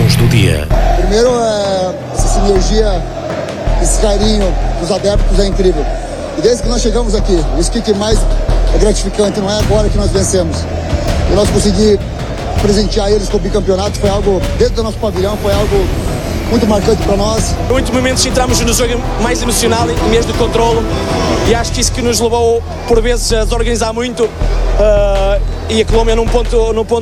Sons do Dia. Primeiro, essa sinergia, esse carinho dos adeptos é incrível. E desde que nós chegamos aqui, isso que mais é gratificante, não é agora que nós vencemos. E nós conseguimos presentear eles com o bicampeonato, foi algo, dentro do nosso pavilhão, foi algo muito marcante para nós. Em muitos momentos entramos no jogo mais emocional, em vez de controlo, e acho que isso que nos levou, por vezes, a desorganizar muito, e a Colômbia num ponto